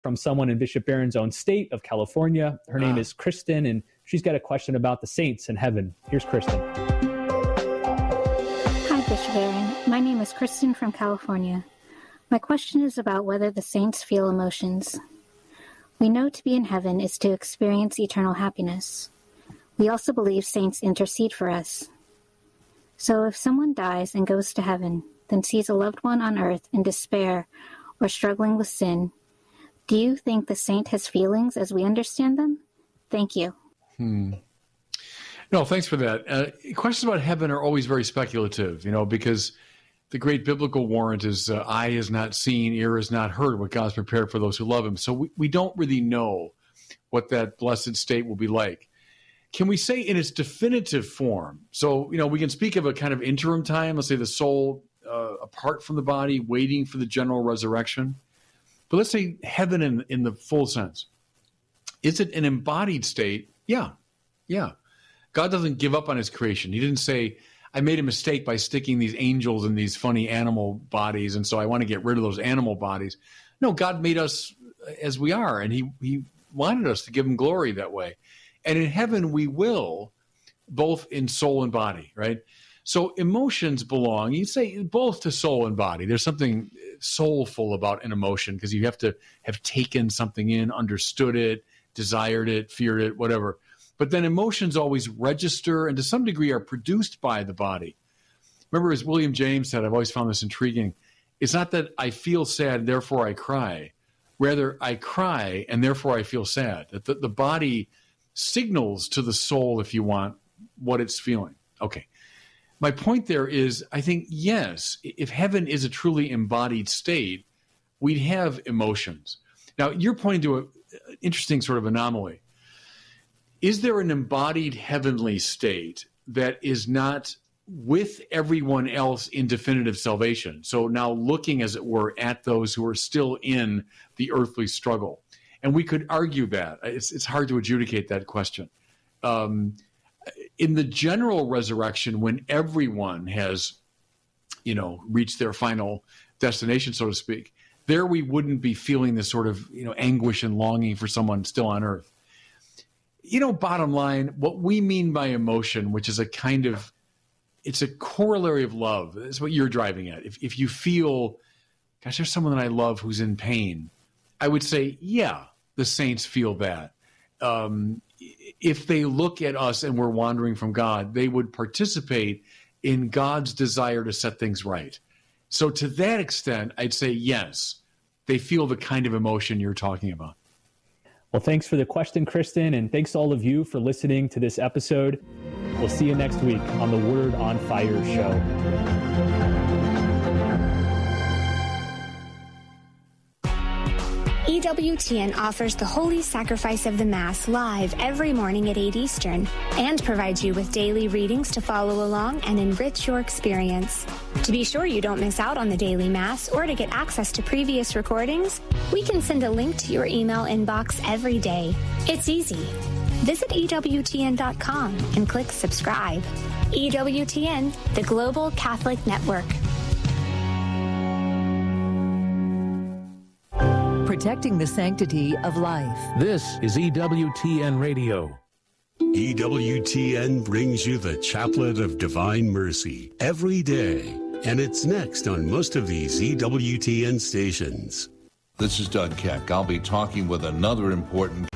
from someone in Bishop Barron's own state of California. Her name is Kristen, and she's got a question about the saints in heaven. Here's Kristen. Hi, Bishop Barron. My name is Kristen from California. My question is about whether the saints feel emotions. We know to be in heaven is to experience eternal happiness. We also believe saints intercede for us. So if someone dies and goes to heaven, then sees a loved one on earth in despair or struggling with sin, do you think the saint has feelings as we understand them? Thank you. No, thanks for that. Questions about heaven are always very speculative, because the great biblical warrant is eye has not seen, ear has not heard what God's prepared for those who love him. So we don't really know what that blessed state will be like. Can we say in its definitive form? So, we can speak of a kind of interim time, let's say the soul apart from the body, waiting for the general resurrection. But let's say heaven in the full sense. Is it an embodied state? Yeah. God doesn't give up on his creation. He didn't say, I made a mistake by sticking these angels in these funny animal bodies, and so I want to get rid of those animal bodies. No, God made us as we are, and he wanted us to give him glory that way. And in heaven, we will, both in soul and body, right? So emotions belong, you say, both to soul and body. There's something soulful about an emotion because you have to have taken something in, understood it, desired it, feared it, whatever. But then emotions always register and to some degree are produced by the body. Remember, as William James said, I've always found this intriguing, it's not that I feel sad, therefore I cry. Rather, I cry and therefore I feel sad. That the body signals to the soul, if you want, what it's feeling. Okay. My point there is, I think, yes, if heaven is a truly embodied state, we'd have emotions. Now, you're pointing to an interesting sort of anomaly. Is there an embodied heavenly state that is not with everyone else in definitive salvation? So now looking, as it were, at those who are still in the earthly struggle. And we could argue that. It's hard to adjudicate that question. In the general resurrection, when everyone has, reached their final destination, so to speak, there we wouldn't be feeling this sort of, anguish and longing for someone still on earth. Bottom line, what we mean by emotion, which is it's a corollary of love. That's what you're driving at. If you feel, gosh, there's someone that I love who's in pain, I would say, yeah, the saints feel that. If they look at us and we're wandering from God, they would participate in God's desire to set things right. So to that extent, I'd say, yes, they feel the kind of emotion you're talking about. Well, thanks for the question, Kristen, and thanks to all of you for listening to this episode. We'll see you next week on the Word on Fire show. EWTN offers the Holy Sacrifice of the Mass live every morning at 8 Eastern and provides you with daily readings to follow along and enrich your experience. To be sure you don't miss out on the daily Mass or to get access to previous recordings, we can send a link to your email inbox every day. It's easy. Visit EWTN.com and click subscribe. EWTN, the Global Catholic Network. Protecting the sanctity of life. This is EWTN Radio. EWTN brings you the Chaplet of Divine Mercy every day, and it's next on most of these EWTN stations. This is Doug Keck. I'll be talking with another important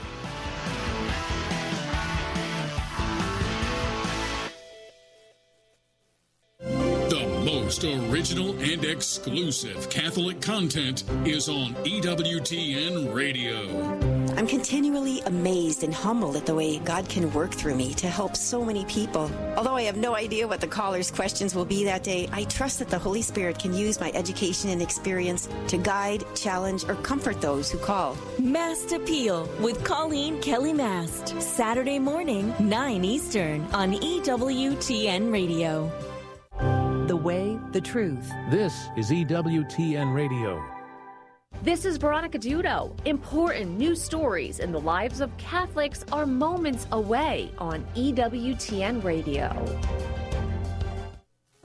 most original and exclusive Catholic content is on EWTN Radio. I'm continually amazed and humbled at the way God can work through me to help so many people. Although I have no idea what the callers' questions will be that day, I trust that the Holy Spirit can use my education and experience to guide, challenge, or comfort those who call. Mast Appeal with Colleen Kelly Mast, Saturday morning, 9 Eastern on EWTN Radio. The way, the truth. This is EWTN Radio. This is Veronica Dudo. Important news stories in the lives of Catholics are moments away on EWTN Radio.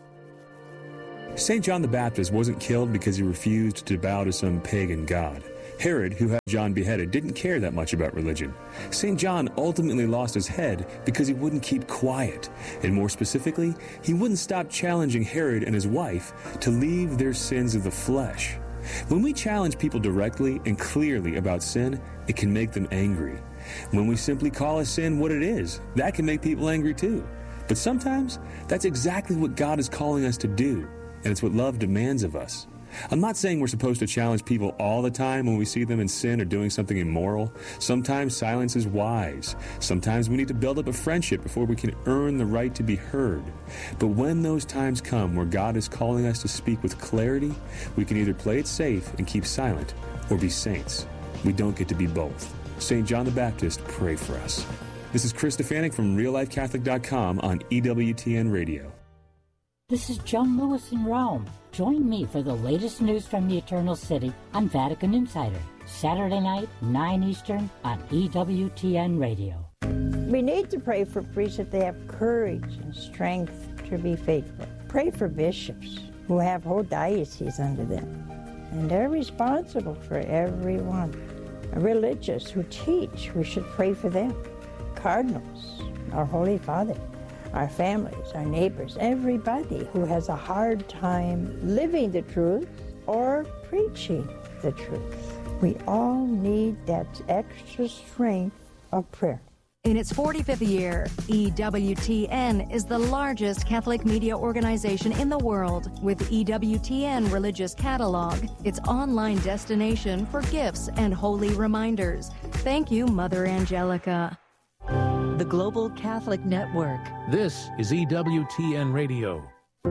St. John the Baptist wasn't killed because he refused to bow to some pagan god. Herod, who had John beheaded, didn't care that much about religion. St. John ultimately lost his head because he wouldn't keep quiet. And more specifically, he wouldn't stop challenging Herod and his wife to leave their sins of the flesh. When we challenge people directly and clearly about sin, it can make them angry. When we simply call a sin what it is, that can make people angry too. But sometimes, that's exactly what God is calling us to do, and it's what love demands of us. I'm not saying we're supposed to challenge people all the time when we see them in sin or doing something immoral. Sometimes silence is wise. Sometimes we need to build up a friendship before we can earn the right to be heard. But when those times come where God is calling us to speak with clarity, we can either play it safe and keep silent or be saints. We don't get to be both. St. John the Baptist, pray for us. This is Chris Stefanik from RealLifeCatholic.com on EWTN Radio. This is John Lewis in Rome. Join me for the latest news from the Eternal City on Vatican Insider, Saturday night, 9 Eastern on EWTN Radio. We need to pray for priests that they have courage and strength to be faithful. Pray for bishops who have whole dioceses under them, and they're responsible for everyone. Religious who teach, we should pray for them. Cardinals, our Holy Father, our families, our neighbors, everybody who has a hard time living the truth or preaching the truth. We all need that extra strength of prayer. In its 45th year, EWTN is the largest Catholic media organization in the world, with EWTN Religious Catalog, its online destination for gifts and holy reminders. Thank you, Mother Angelica. The Global Catholic Network. This is EWTN Radio.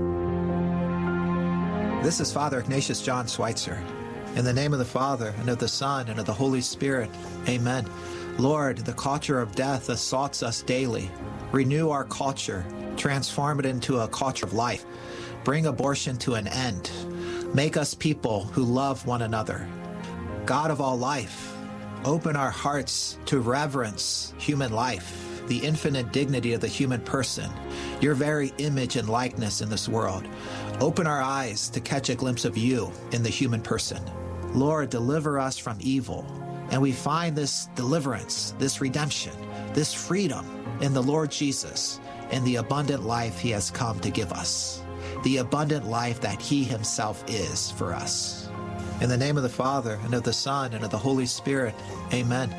This is Father Ignatius John Schweitzer. In the name of the Father, and of the Son, and of the Holy Spirit. Amen. Lord, the culture of death assaults us daily. Renew our culture. Transform it into a culture of life. Bring abortion to an end. Make us people who love one another. God of all life, open our hearts to reverence human life, the infinite dignity of the human person, your very image and likeness in this world. Open our eyes to catch a glimpse of you in the human person. Lord, deliver us from evil. And we find this deliverance, this redemption, this freedom in the Lord Jesus and the abundant life he has come to give us, the abundant life that he himself is for us. In the name of the Father, and of the Son, and of the Holy Spirit. Amen.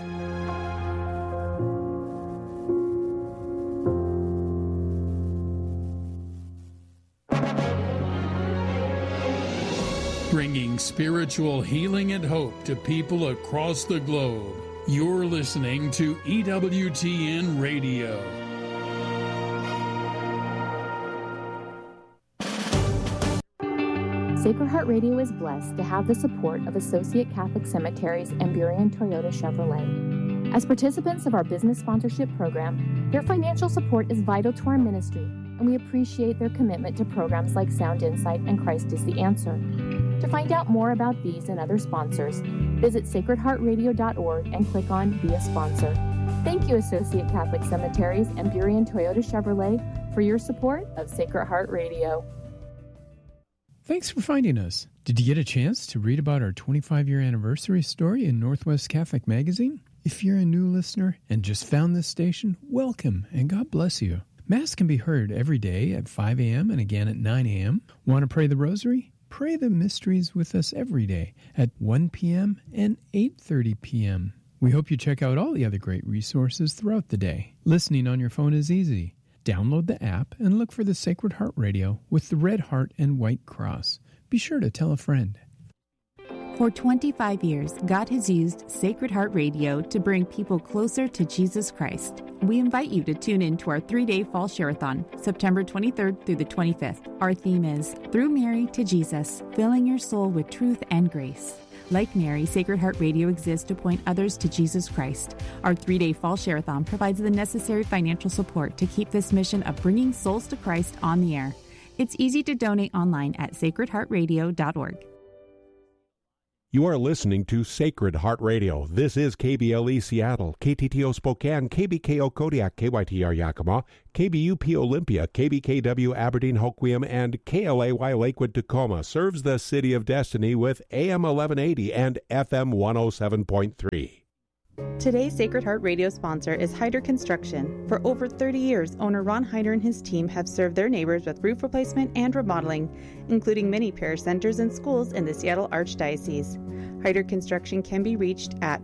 Bringing spiritual healing and hope to people across the globe. You're listening to EWTN Radio. Sacred Heart Radio is blessed to have the support of Associate Catholic Cemeteries and Burien Toyota Chevrolet. As participants of our business sponsorship program, their financial support is vital to our ministry, and we appreciate their commitment to programs like Sound Insight and Christ is the Answer. To find out more about these and other sponsors, visit sacredheartradio.org and click on Be a Sponsor. Thank you, Associate Catholic Cemeteries and Burien Toyota Chevrolet, for your support of Sacred Heart Radio. Thanks for finding us. Did you get a chance to read about our 25-year anniversary story in Northwest Catholic Magazine? If you're a new listener and just found this station, welcome and God bless you. Mass can be heard every day at 5 a.m. and again at 9 a.m. Want to pray the rosary? Pray the mysteries with us every day at 1 p.m. and 8:30 p.m. We hope you check out all the other great resources throughout the day. Listening on your phone is easy. Download the app and look for the Sacred Heart Radio with the red heart and white cross. Be sure to tell a friend. For 25 years, God has used Sacred Heart Radio to bring people closer to Jesus Christ. We invite you to tune in to our 3-day Fall Share-a-thon, September 23rd through the 25th. Our theme is Through Mary to Jesus, filling your soul with truth and grace. Like Mary, Sacred Heart Radio exists to point others to Jesus Christ. Our 3-day Fall Share-a-thon provides the necessary financial support to keep this mission of bringing souls to Christ on the air. It's easy to donate online at sacredheartradio.org. You are listening to Sacred Heart Radio. This is KBLE Seattle, KTTO Spokane, KBKO Kodiak, KYTR Yakima, KBUP Olympia, KBKW Aberdeen Hoquiam, and KLAY Lakewood Tacoma. Serves the City of Destiny with AM 1180 and FM 107.3. Today's Sacred Heart Radio sponsor is Hyder Construction. For over 30 years, owner Ron Hyder and his team have served their neighbors with roof replacement and remodeling, including many parish centers and schools in the Seattle Archdiocese. Hyder Construction can be reached at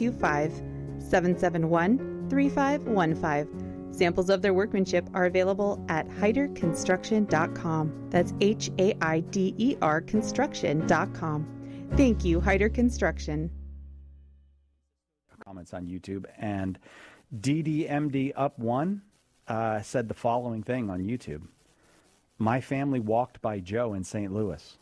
425-771-3515. Samples of their workmanship are available at hyderconstruction.com. That's HAIDER construction.com. Thank you, Hyder Construction. Comments on YouTube, and DDMD Up One said the following thing on YouTube: "My family walked by Joe in St. Louis."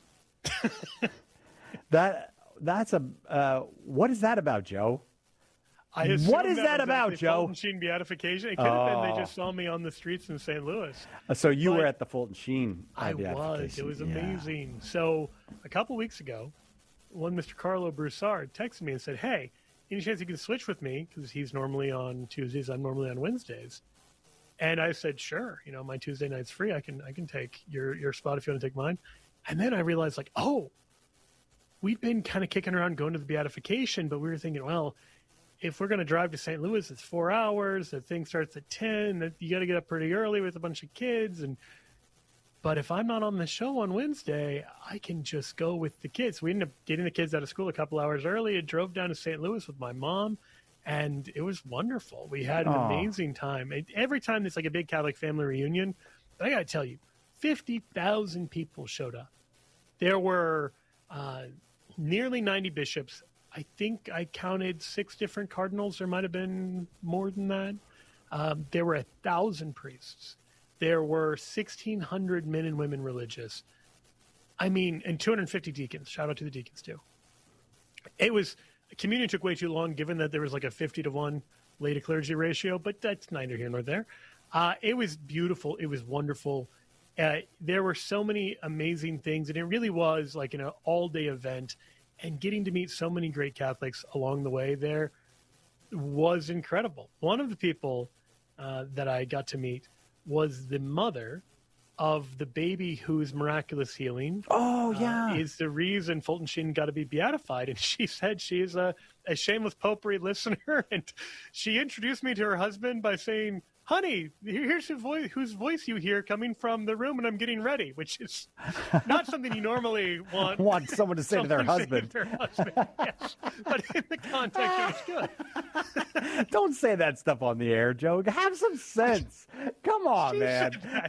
That's a what is that about, Joe? What is that about, Joe? Fulton Sheen beatification. It could have been they just saw me on the streets in St. Louis. So you were at the Fulton Sheen I beatification. was. It was amazing. So a couple weeks ago, one Mr. Carlo Broussard texted me and said, "Hey, any chance you can switch with me?" Because he's normally on Tuesdays, I'm normally on Wednesdays. And I said, "Sure. You know, my Tuesday night's free. I can take your spot if you want to take mine." And then I realized, like, oh, we'd been kind of kicking around going to the beatification, but we were thinking, well, if we're going to drive to St. Louis, it's 4 hours. The thing starts at 10. You got to get up pretty early with a bunch of kids. But if I'm not on the show on Wednesday, I can just go with the kids. We ended up getting the kids out of school a couple hours early and drove down to St. Louis with my mom, and it was wonderful. We had an amazing time. Every time there's like a big Catholic family reunion, I got to tell you, 50,000 people showed up. There were nearly 90 bishops. I think I counted 6 different cardinals. There might have been more than that. There were 1,000 priests. There were 1,600 men and women religious. I mean, and 250 deacons. Shout out to the deacons, too. Communion took way too long, given that there was like a 50-to-1 lay to clergy ratio, but that's neither here nor there. It was beautiful. It was wonderful. There were so many amazing things, and it really was like an all-day event. And getting to meet so many great Catholics along the way there was incredible. One of the people that I got to meet was the mother of the baby whose miraculous healing is the reason Fulton Sheen got to be beatified. And she said she's a Shameless Popery listener, and she introduced me to her husband by saying, "Honey, here's whose voice you hear coming from the room, and I'm getting ready," which is not something you normally want someone to say to their husband. Yes. But in the context, it was good. Don't say that stuff on the air, Joe. Have some sense. Come on, man.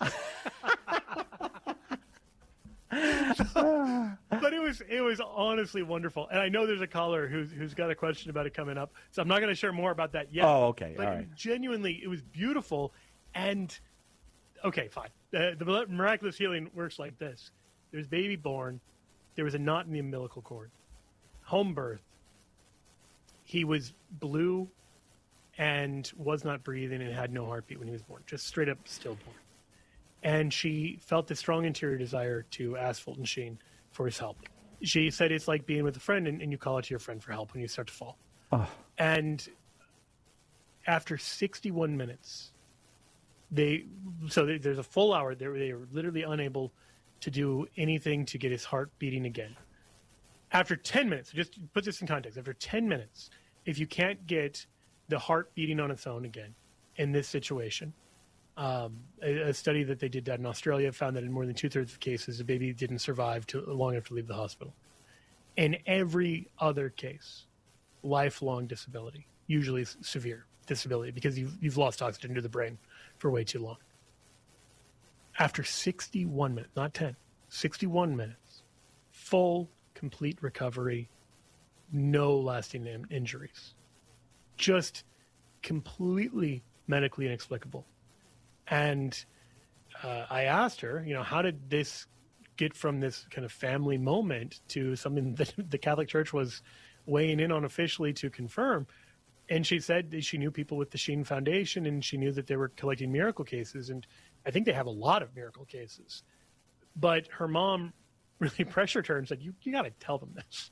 But it was honestly wonderful, and I know there's a caller who's got a question about it coming up, so I'm not going to share more about that yet. Oh, okay, but all right. Genuinely, it was beautiful, and okay, fine. The miraculous healing works like this: there's baby born, there was a knot in the umbilical cord, home birth. He was blue, and was not breathing, and had no heartbeat when he was born, just straight up stillborn. And she felt this strong interior desire to ask Fulton Sheen for his help. She said it's like being with a friend and you call out to your friend for help when you start to fall. Oh. And after 61 minutes, there's a full hour. They were literally unable to do anything to get his heart beating again. After 10 minutes, just to put this in context, after 10 minutes, if you can't get the heart beating on its own again in this situation, a study that they did in Australia found that in more than 2/3 of cases, the baby didn't survive long enough to leave the hospital. In every other case, lifelong disability, usually severe disability, because you've lost oxygen to the brain for way too long. After 61 minutes, not 10, 61 minutes, full, complete recovery, no lasting injuries. Just completely medically inexplicable. And I asked her, how did this get from this kind of family moment to something that the Catholic Church was weighing in on officially to confirm? And she said that she knew people with the Sheen Foundation, and she knew that they were collecting miracle cases. And I think they have a lot of miracle cases. But her mom really pressured her and said, you got to tell them this.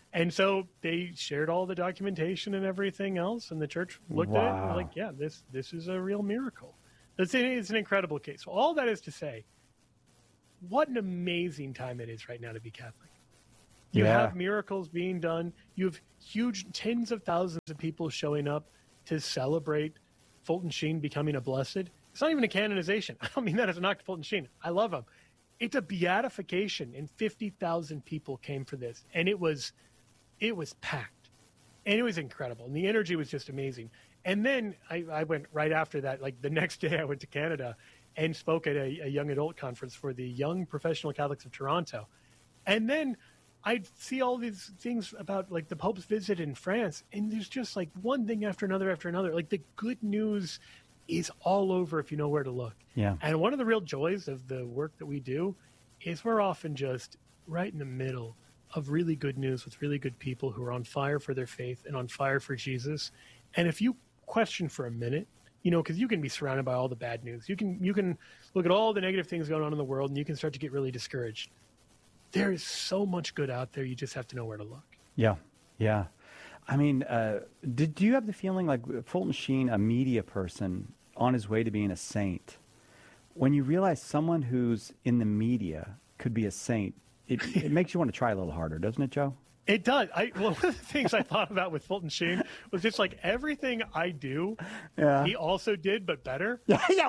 And so they shared all the documentation and everything else, and the church looked at it and was like, yeah, this is a real miracle. It's an incredible case. So all that is to say, what an amazing time it is right now to be Catholic. You have miracles being done. You have huge tens of thousands of people showing up to celebrate Fulton Sheen becoming a blessed. It's not even a canonization. I don't mean that as a knock to Fulton Sheen. I love him. It's a beatification, and 50,000 people came for this. And it was packed. And it was incredible. And the energy was just amazing. And then I went right after that, like the next day I went to Canada and spoke at a young adult conference for the Young Professional Catholics of Toronto. And then I'd see all these things about like the Pope's visit in France, and there's just like one thing after another. Like the good news is all over if you know where to look. Yeah. And one of the real joys of the work that we do is we're often just right in the middle of really good news with really good people who are on fire for their faith and on fire for Jesus. And if you question for a minute, because you can be surrounded by all the bad news. You can look at all the negative things going on in the world, and you can start to get really discouraged. There is so much good out there. You just have to know where to look. Yeah. I mean, do you have the feeling like Fulton Sheen, a media person on his way to being a saint, when you realize someone who's in the media could be a saint, it makes you want to try a little harder, doesn't it, Joe? It does. One of the things I thought about with Fulton Sheen was just like everything I do, he also did, but better.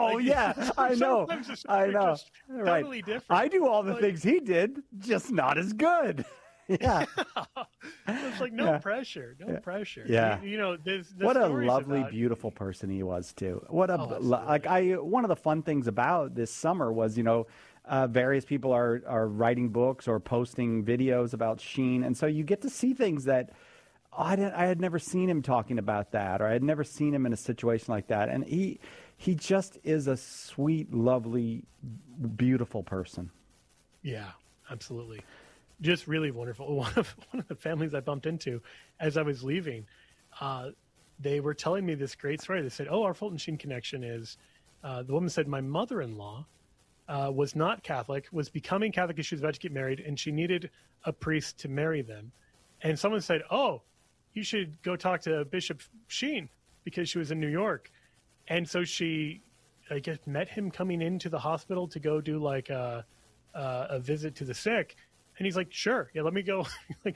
I know. Just totally different. I do all the things he did, just not as good. Yeah. It's like no pressure. Yeah. There's what a lovely, beautiful person he was too. One of the fun things about this summer was, various people are writing books or posting videos about Sheen, and so you get to see things that I had never seen him talking about that, or I had never seen him in a situation like that. And he just is a sweet, lovely, beautiful person. Yeah, absolutely. Just really wonderful. One of the families I bumped into as I was leaving, they were telling me this great story. They said, our Fulton Sheen connection is, the woman said, my mother-in-law was not Catholic, was becoming Catholic as she was about to get married, and she needed a priest to marry them. And someone said, you should go talk to Bishop Sheen, because she was in New York. And so she, I guess, met him coming into the hospital to go do like a visit to the sick. And he's like, sure, let me go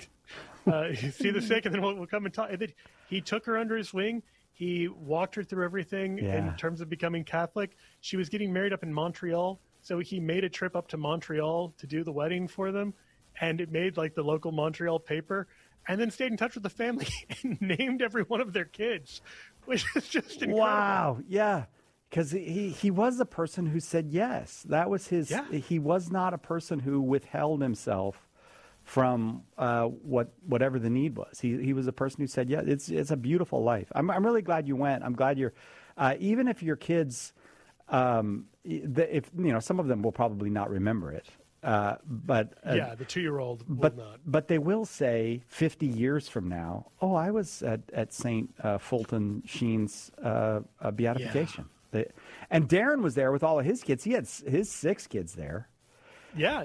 see the sick, and then we'll come and talk. And then he took her under his wing. He walked her through everything in terms of becoming Catholic. She was getting married up in Montreal, so he made a trip up to Montreal to do the wedding for them, and it made like the local Montreal paper, and then stayed in touch with the family and named every one of their kids, which is just incredible. Wow, yeah. Because he was the person who said yes. That was his. Yeah. He was not a person who withheld himself from whatever the need was. He was a person who said, yeah, it's a beautiful life. I'm really glad you went. I'm glad you're, even if your kids, if some of them will probably not remember it. But the 2-year-old will not. But they will say 50 years from now, I was at St. Fulton Sheen's beatification. Yeah. And Darren was there with all of his kids. He had his 6 kids there. Yeah,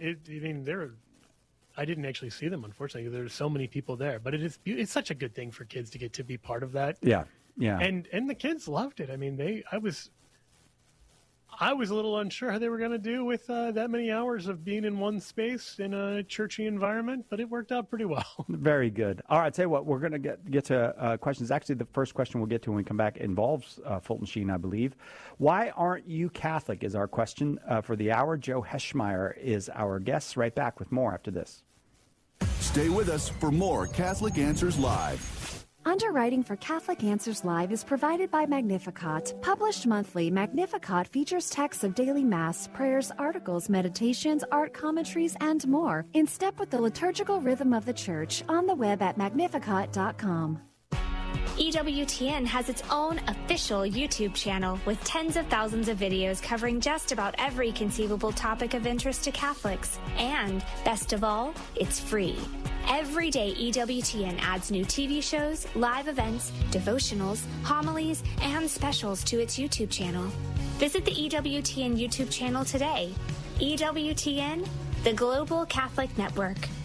I didn't actually see them, unfortunately. There's so many people there, but it's such a good thing for kids to get to be part of that. Yeah. And the kids loved it. I mean, I was a little unsure how they were going to do with that many hours of being in one space in a churchy environment, but it worked out pretty well. Very good. All right, I'll tell you what, we're going to get to questions. Actually, the first question we'll get to when we come back involves Fulton Sheen, I believe. Why aren't you Catholic is our question for the hour. Joe Heschmeyer is our guest. Right back with more after this. Stay with us for more Catholic Answers Live. Underwriting for Catholic Answers Live is provided by Magnificat. Published monthly, Magnificat features texts of daily Mass, prayers, articles, meditations, art commentaries, and more, in step with the liturgical rhythm of the Church, on the web at magnificat.com. EWTN has its own official YouTube channel with tens of thousands of videos covering just about every conceivable topic of interest to Catholics. And, best of all, it's free. Every day, EWTN adds new TV shows, live events, devotionals, homilies, and specials to its YouTube channel. Visit the EWTN YouTube channel today. EWTN, the Global Catholic Network.